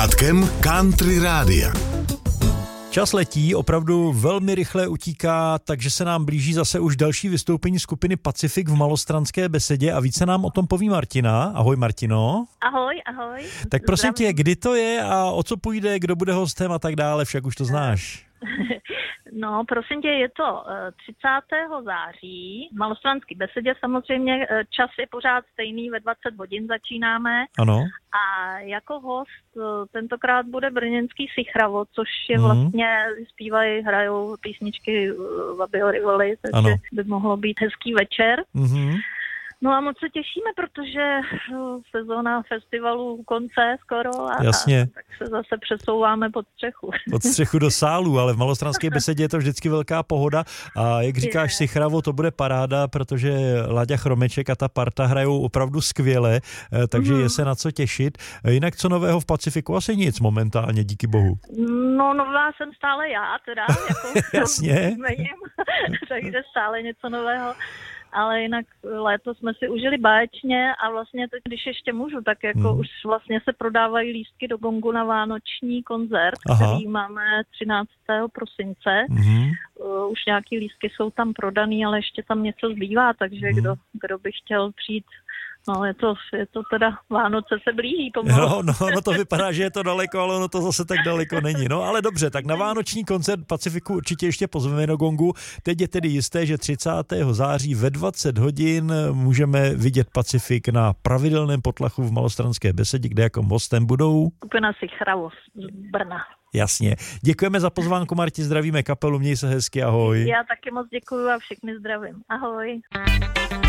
sluchátka Country Rádia. Čas letí, opravdu velmi rychle utíká, takže se nám blíží zase už další vystoupení skupiny Pacifik v Malostranské besedě a více nám o tom poví Martina. Ahoj Martino. Ahoj. Tak prosím tě, kdy to je a o co půjde, kdo bude hostem a tak dále, však už to znáš. No, prosím tě, je to 30. září v Malostranské besedě. Samozřejmě čas je pořád stejný, ve 20 hodin začínáme. Ano. A jako host tentokrát bude brněnský Sichravo, což je vlastně, zpívají, hrajou písničky Vabyho Rivoli, takže ano. by mohlo být hezký večer. Mhm. No a moc se těšíme, protože sezóna festivalů konce skoro a tak se zase přesouváme pod střechu. Pod střechu do sálu, ale v Malostranské besedě je to vždycky velká pohoda a jak říkáš Sichravo, to bude paráda, protože Láďa Chromeček a ta parta hrajou opravdu skvěle, takže je se na co těšit. Jinak co nového v Pacifiku? Asi nic momentálně, díky bohu. No nová jsem stále já, teda. Jako jasně. Takže stále něco nového. Ale jinak léto jsme si užili báječně a vlastně teď, když ještě můžu, tak jako už vlastně se prodávají lístky do Gongu na vánoční koncert, který máme 13. prosince. Už nějaký lístky jsou tam prodaný, ale ještě tam něco zbývá, takže kdo by chtěl přijít. No, je to teda, Vánoce se blíží pomalu. No, to vypadá, že je to daleko, ale ono to zase tak daleko není. No, ale dobře, tak na vánoční koncert Pacifiku určitě ještě pozveme do Gongu. Teď je tedy jisté, že 30. září ve 20 hodin můžeme vidět Pacifik na pravidelném potlachu v Malostranské besedě, kde jako hostem budou skupina Sichravo z Brna. Jasně. Děkujeme za pozvánku, Marti, zdravíme kapelu, měj se hezky, ahoj. Já taky moc děkuju a všechny zdravím. Ahoj.